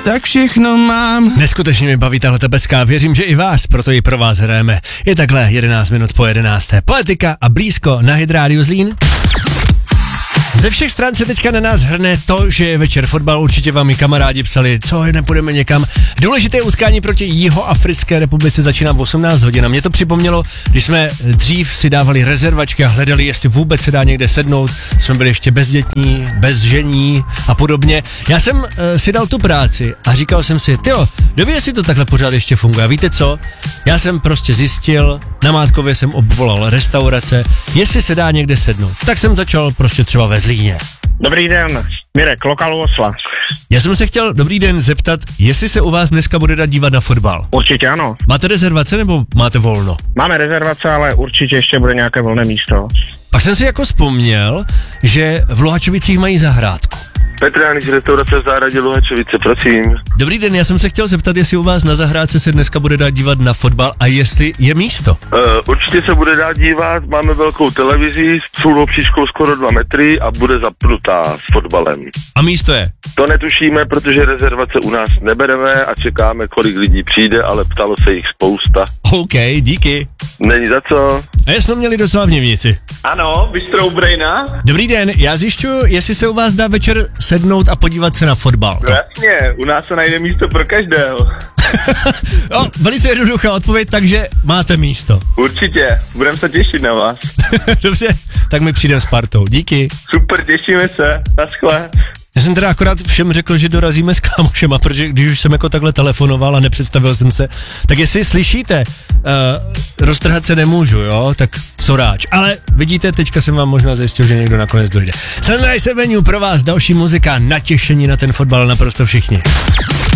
tak všechno mám. Neskutečně mi baví tahle tebeská, věřím, že i vás, proto ji pro vás hrajeme. Je takhle 11 minut po 11. Poetika a blízko na Hit Radio Zlín. Ze všech stran se teďka na nás hrne to, že je večer fotbal, určitě vám i kamarádi psali, co, nepůjdeme někam. Důležité utkání proti Jihoafrické republice začíná v 18 hodin a mě to připomnělo, když jsme dřív si dávali rezervačky a hledali, jestli vůbec se dá někde sednout, jsme byli ještě bezdětní, bezžení a podobně. Já jsem si dal tu práci a říkal jsem si, tyjo, doví, jestli to takhle pořád ještě funguje. A víte co? Já jsem prostě zjistil, na Mátkově jsem obvolal restaurace, jestli se dá někde sednout. Tak jsem začal prostě třeba ve Zlíně. Dobrý den, Mirek, lokalu Osla. Já jsem se chtěl, dobrý den, zeptat, jestli se u vás dneska bude dát dívat na fotbal. Určitě ano. Máte rezervace nebo máte volno? Máme rezervace, ale určitě ještě bude nějaké volné místo. Pak jsem si jako vzpomněl, že v Luhačovicích mají zahrádku. Petr Jánič, restaurace v zahradě Luhačovice, prosím. Dobrý den, já jsem se chtěl zeptat, jestli u vás na zahrádce se dneska bude dát dívat na fotbal a jestli je místo. Určitě se bude dát dívat, máme velkou televizi s půlnou příčkou skoro 2 metry a bude zapnutá s fotbalem. A místo je? To netušíme, protože rezervace u nás nebereme a čekáme, kolik lidí přijde, ale ptalo se jich spousta. OK, díky. Není za co. A jsme měli docela v Něvnici. Ano, Bistro Brejna. Dobrý den, já zjišťuju, jestli se u vás dá večer sednout a podívat se na fotbal. No jasně, u nás se najde místo pro každého. No, velice jednoduchá odpověď, takže máte místo. Určitě, budeme se těšit na vás. Dobře, tak my přijdeme s partou, díky. Super, těšíme se, naschle. Já jsem teda akorát všem řekl, že dorazíme s kámošema, protože když už jsem jako takhle telefonoval a nepředstavil jsem se, tak jestli slyšíte, roztrhat se nemůžu, jo, tak soráč. Ale vidíte, teďka jsem vám možná zjistil, že někdo nakonec dojde. Sunrise Avenue pro vás, další muzika, natěšení na ten fotbal naprosto všichni.